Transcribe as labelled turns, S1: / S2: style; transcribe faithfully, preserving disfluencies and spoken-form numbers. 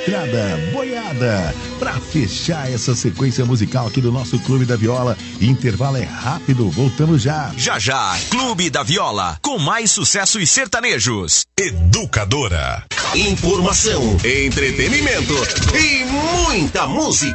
S1: Estrada Boiada. Pra fechar essa sequência musical aqui do nosso Clube da Viola, intervalo é rápido, voltamos já.
S2: Já já, Clube da Viola, com mais sucessos sertanejos.
S3: Educadora. Informação, entretenimento e muita música.